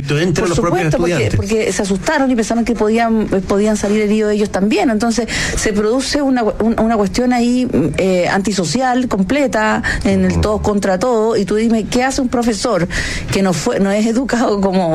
conflicto entre por los propios estudiantes. Porque se asustaron y pensaron que podían salir heridos ellos también. Entonces se produce una cuestión ahí antisocial completa, en el todos contra todos, y tú dime, ¿qué hace un profesor que no es educado como